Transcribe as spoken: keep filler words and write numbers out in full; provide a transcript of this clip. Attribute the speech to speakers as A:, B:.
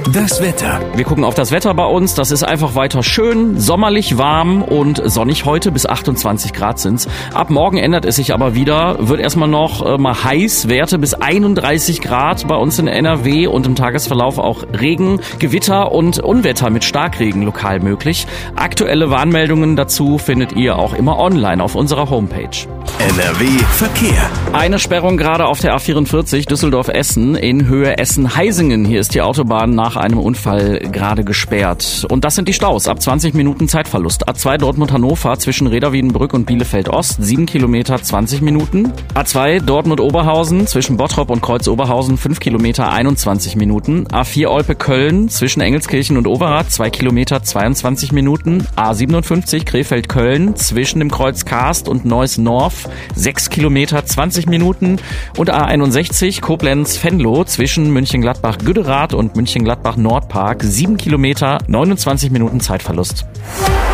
A: Das Wetter.
B: Wir gucken auf das Wetter bei uns. Das ist einfach weiter schön, sommerlich warm und sonnig heute. Bis achtundzwanzig Grad sind's. Ab morgen ändert es sich aber wieder. Wird erstmal noch äh, mal heiß. Werte bis einunddreißig Grad bei uns in N R W und im Tagesverlauf auch Regen, Gewitter und Unwetter mit Starkregen lokal möglich. Aktuelle Warnmeldungen dazu findet ihr auch immer online auf unserer Homepage.
A: N R W Verkehr.
B: Eine Sperrung gerade auf der A vierundvierzig Düsseldorf-Essen in Höhe Essen-Heisingen. Hier ist die Autobahn nach einem Unfall gerade gesperrt. Und das sind die Staus. Ab zwanzig Minuten Zeitverlust. A zwei Dortmund-Hannover zwischen Reda-Wiedenbrück und Bielefeld-Ost. sieben Kilometer, zwanzig Minuten. A zwei Dortmund-Oberhausen zwischen Bottrop und Kreuz-Oberhausen. fünf Kilometer, einundzwanzig Minuten. A vier Olpe-Köln zwischen Engelskirchen und Overath. zwei Kilometer, zweiundzwanzig Minuten. A siebenundfünfzig Krefeld-Köln zwischen dem Kreuz Karst und Neuss-Norf. sechs Kilometer, zwanzig Minuten. Und A einundsechzig Koblenz-Venlo zwischen München-Gladbach-Güderath und München-Gladbach-Nordpark. sieben Kilometer, neunundzwanzig Minuten Zeitverlust.